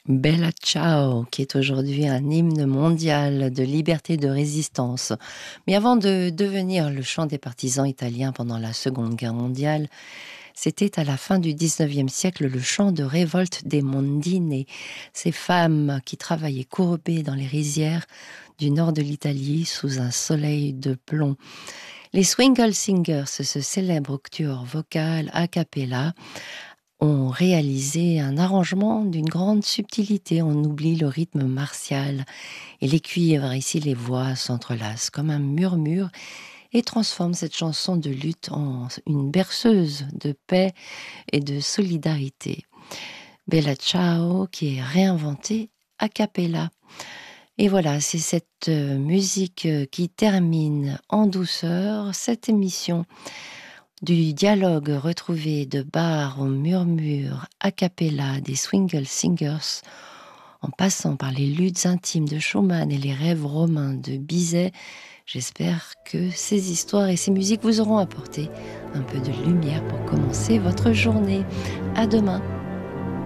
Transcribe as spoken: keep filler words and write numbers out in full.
Bella Ciao, qui est aujourd'hui un hymne mondial de liberté, de résistance. Mais avant de devenir le chant des partisans italiens pendant la Seconde Guerre mondiale, c'était à la fin du dix-neuvième siècle le chant de révolte des Mondine, ces femmes qui travaillaient courbées dans les rizières du nord de l'Italie sous un soleil de plomb. Les Swingle Singers, ce célèbre octuor vocal a cappella, ont réalisé un arrangement d'une grande subtilité. On oublie le rythme martial et les cuivres. Ici, les voix s'entrelacent comme un murmure et transforment cette chanson de lutte en une berceuse de paix et de solidarité. Bella Ciao qui est réinventée a cappella. Et voilà, c'est cette musique qui termine en douceur cette émission. Du dialogue retrouvé de bar au murmure a cappella des Swingle Singers, en passant par les luttes intimes de Schumann et les rêves romains de Bizet, j'espère que ces histoires et ces musiques vous auront apporté un peu de lumière pour commencer votre journée. À demain.